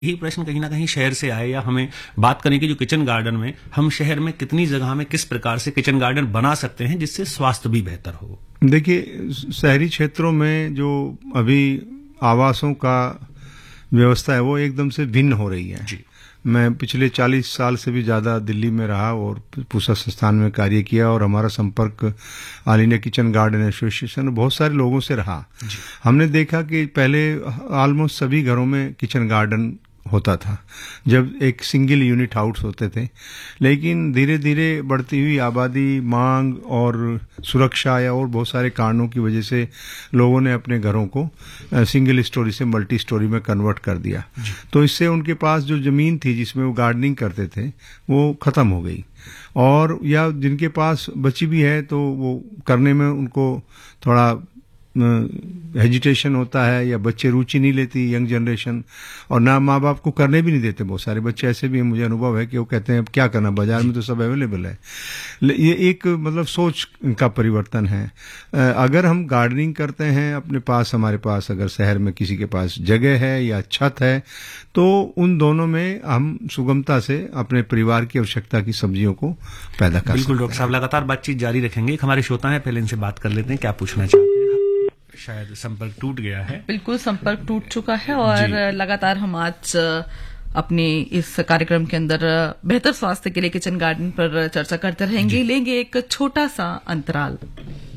यही प्रश्न कहीं ना कहीं शहर से आए, या हमें बात करें कि जो किचन गार्डन में हम शहर में कितनी जगह में किस प्रकार से किचन गार्डन बना सकते हैं जिससे स्वास्थ्य भी बेहतर हो। देखिए, शहरी क्षेत्रों में जो अभी आवासों का व्यवस्था है वो एकदम से भिन्न हो रही है जी। मैं पिछले 40 साल से भी ज्यादा दिल्ली में रहा और पूसा संस्थान में कार्य किया, और हमारा संपर्क all India kitchen garden association बहुत सारे लोगों से रहा। हमने देखा कि पहले ऑलमोस्ट सभी घरों में किचन गार्डन होता था जब एक सिंगल यूनिट हाउस होते थे, लेकिन धीरे धीरे बढ़ती हुई आबादी, मांग और सुरक्षा या और बहुत सारे कारणों की वजह से लोगों ने अपने घरों को सिंगल स्टोरी से मल्टी स्टोरी में कन्वर्ट कर दिया। तो इससे उनके पास जो जमीन थी जिसमें वो गार्डनिंग करते थे वो खत्म हो गई, और या जिनके पास बची भी है तो वो करने में उनको थोड़ा हेजिटेशन होता है, या बच्चे रुचि नहीं लेती, यंग जनरेशन, और ना माँ बाप को करने भी नहीं देते। बहुत सारे बच्चे ऐसे भी हैं, मुझे अनुभव है कि वो कहते हैं अब क्या करना, बाजार में तो सब अवेलेबल है। ये एक मतलब सोच का परिवर्तन है। अगर हम गार्डनिंग करते हैं अपने पास, हमारे पास अगर शहर में किसी के पास जगह है या छत है, तो उन दोनों में हम सुगमता से अपने परिवार की आवश्यकता की सब्जियों को पैदा कर सकते हैं। बिल्कुल डॉक्टर साहब, लगातार बातचीत जारी रखेंगे। हमारे श्रोता हैं, पहले इनसे बात कर लेते हैं, क्या पूछना चाहते हैं। शायद संपर्क टूट गया है। बिल्कुल संपर्क टूट चुका है, और लगातार हम आज अपने इस कार्यक्रम के अंदर बेहतर स्वास्थ्य के लिए किचन गार्डन पर चर्चा करते रहेंगे। लेंगे एक छोटा सा अंतराल।